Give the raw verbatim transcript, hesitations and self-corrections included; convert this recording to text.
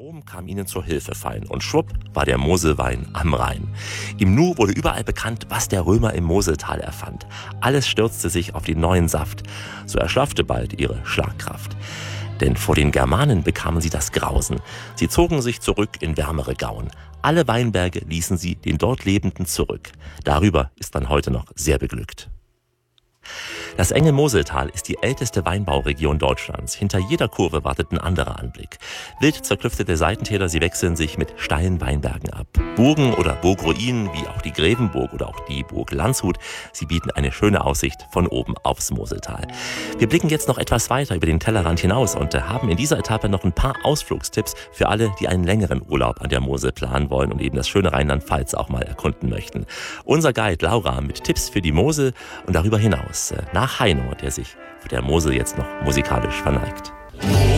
Rom kam ihnen zur Hilfe fein und schwupp war der Moselwein am Rhein. Im Nu wurde überall bekannt, was der Römer im Moseltal erfand. Alles stürzte sich auf den neuen Saft, so erschlaffte bald ihre Schlagkraft. Denn vor den Germanen bekamen sie das Grausen. Sie zogen sich zurück in wärmere Gauen. Alle Weinberge ließen sie den dort Lebenden zurück. Darüber ist man heute noch sehr beglückt. Das enge Moseltal ist die älteste Weinbauregion Deutschlands. Hinter jeder Kurve wartet ein anderer Anblick. Wild zerklüftete Seitentäler, sie wechseln sich mit steilen Weinbergen ab. Burgen oder Burgruinen, wie auch die Grevenburg oder auch die Burg Landshut, sie bieten eine schöne Aussicht von oben aufs Moseltal. Wir blicken jetzt noch etwas weiter über den Tellerrand hinaus und haben in dieser Etappe noch ein paar Ausflugstipps für alle, die einen längeren Urlaub an der Mosel planen wollen und eben das schöne Rheinland-Pfalz auch mal erkunden möchten. Unser Guide Laura mit Tipps für die Mosel und darüber hinaus nach Heino, der sich für der Mosel jetzt noch musikalisch verneigt.